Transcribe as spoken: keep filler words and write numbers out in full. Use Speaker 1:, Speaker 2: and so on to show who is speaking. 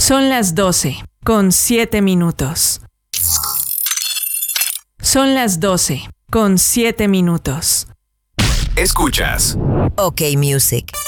Speaker 1: Son las doce, con siete minutos. Son las doce, con siete minutos.
Speaker 2: Escuchas
Speaker 3: OK Music.